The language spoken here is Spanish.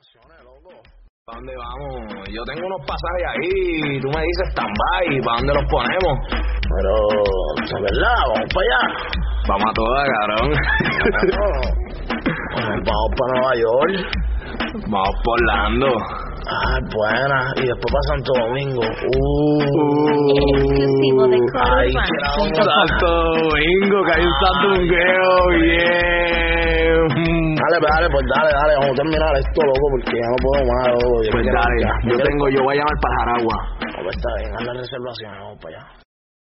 vacaciones, loco. ¿Para dónde vamos? Yo tengo unos pasajes ahí, tú me dices stand-by, ¿para dónde los ponemos? Pero, ¿de verdad? ¿Vamos para allá? Vamos a todas, cabrón. Vamos para Nueva York. Vamos por Orlando. Ah, buena. Y después para Santo Domingo. Exclusivo de Ay, Santo Domingo, que hay un santungueo bien. Dale, vamos a terminar esto, loco, porque ya no puedo más, loco. Pues dale, yo voy a llamar para Jaragua. Pues está bien, haz la reservación, vamos para allá.